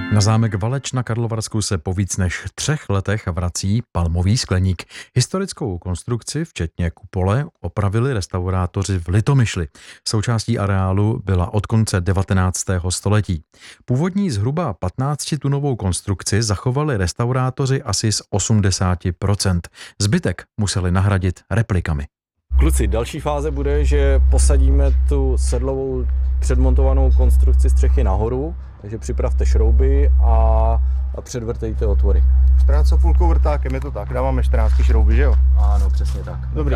Na zámek Valeč na Karlovarsku se po víc než 3 letech vrací palmový skleník. Historickou konstrukci, včetně kupole, opravili restaurátoři v Litomyšli. Součástí areálu byla od konce 19. století. Původní zhruba 15tunovou konstrukci zachovali restaurátoři asi z 80%. Zbytek museli nahradit replikami. Kluci, další fáze bude, že posadíme tu sedlovou předmontovanou konstrukci střechy nahoru, takže připravte šrouby a předvrtejte otvory. 14,5 vrtákem, je to tak, dáváme 14 šrouby, že jo? Ano, přesně tak. Dobrý.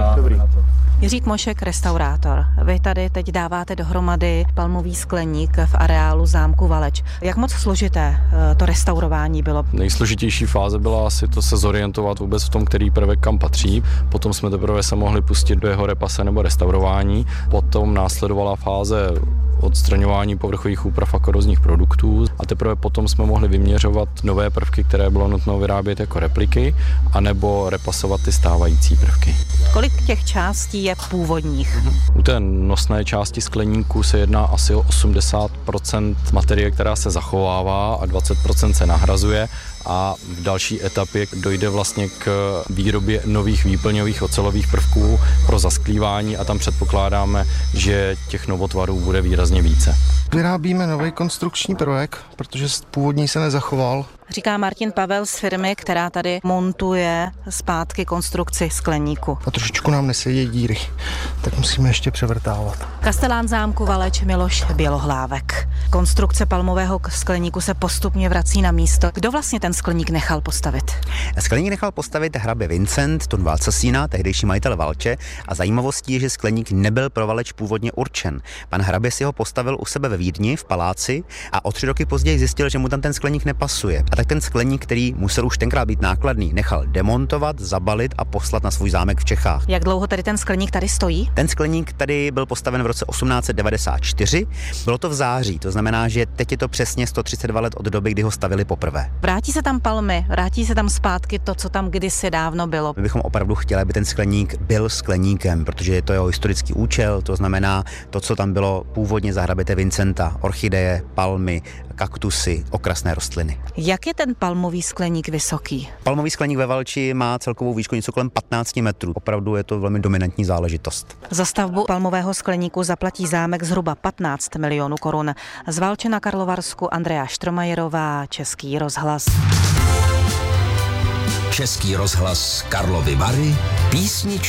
Jiřík Mošek, restaurátor. Vy tady teď dáváte dohromady palmový skleník v areálu zámku Valeč. Jak moc složité to restaurování bylo? Nejsložitější fáze byla asi to se zorientovat vůbec v tom, který prvek kam patří. Potom jsme teprve se mohli pustit do jeho repase nebo restaurování. Potom následovala fáze odstraňování povrchových úprav a korozních produktů a teprve potom jsme mohli vyměřovat nové prvky, které bylo nutno vyrábět jako repliky, anebo repasovat ty stávající prvky. Kolik těch částí je původních? U té nosné části skleníku se jedná asi o 80% materie, která se zachovává a 20% se nahrazuje a v další etapě dojde vlastně k výrobě nových výplňových ocelových prvků pro zasklívání a tam předpokládáme, že těch novotvarů bude výrazně více. Vyrábíme nový konstrukční prvek, protože původní se nezachoval. Říká Martin Pavel z firmy, která tady montuje zpátky konstrukci skleníku. A trošičku nám nesedí díry, tak musíme ještě převrtávat. Kastelán zámku Valeč Miloš Bělohlávek. Konstrukce palmového skleníku se postupně vrací na místo. Kdo vlastně ten skleník nechal postavit? Skleník nechal postavit hrabě Vincent von Valcasina, tehdejší majitel Valče, a zajímavostí je, že skleník nebyl pro Valeč původně určen. Pan hrabě si ho postavil u sebe ve Vídni v paláci a o 3 roky později zjistil, že mu tam ten skleník nepasuje. A tak ten skleník, který musel už tenkrát být nákladný, nechal demontovat, zabalit a poslat na svůj zámek v Čechách. Jak dlouho tady ten skleník tady stojí? Ten skleník tady byl postaven v roce 1894. Bylo to v září, to znamená, že teď je to přesně 132 let od doby, kdy ho stavili poprvé. Vrátí se tam palmy, vrátí se tam zpátky to, co tam kdysi dávno bylo. My bychom opravdu chtěli, aby ten skleník byl skleníkem, protože je to jeho historický účel, to znamená to, co tam bylo původně za hraběte Vincenta, orchideje, palmy, kaktusy, okrasné rostliny. Jak je ten palmový skleník vysoký? Palmový skleník ve Valči má celkovou výšku něco kolem 15 metrů. Opravdu je to velmi dominantní záležitost. Za stavbu palmového skleníku zaplatí zámek zhruba 15 milionů korun. Z Valče na Karlovarsku Andrea Štromajerová, Český rozhlas. Český rozhlas Karlovy Vary, písničky